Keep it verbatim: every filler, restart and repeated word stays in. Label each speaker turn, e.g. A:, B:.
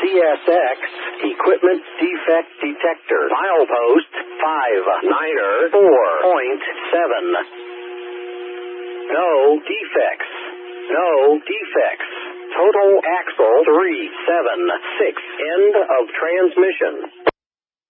A: C S X Equipment Defect Detector. Milepost five niner four point seven. No defects. No defects. Total axle three seven six. End of transmission.